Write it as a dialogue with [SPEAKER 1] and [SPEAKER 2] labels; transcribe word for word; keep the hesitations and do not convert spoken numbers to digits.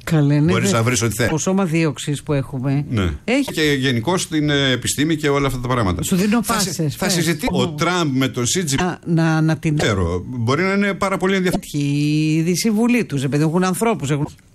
[SPEAKER 1] Καλέ, ναι,
[SPEAKER 2] μπορείς δε... να βρεις ό,τι θες.
[SPEAKER 1] Το σώμα δίωξης που έχουμε.
[SPEAKER 2] Ναι. Έχει και γενικώς την επιστήμη και όλα αυτά τα πράγματα.
[SPEAKER 1] Σου δίνω πάσες.
[SPEAKER 2] Θα, θα συζητήσει ο Τραμπ με τον Σίτζι.
[SPEAKER 1] Να, να, να την.
[SPEAKER 2] Ξέρω, μπορεί να είναι πάρα πολύ ενδιαφέρον.
[SPEAKER 1] Η συμβουλή τους, επειδή έχουν ανθρώπους. Έχουν...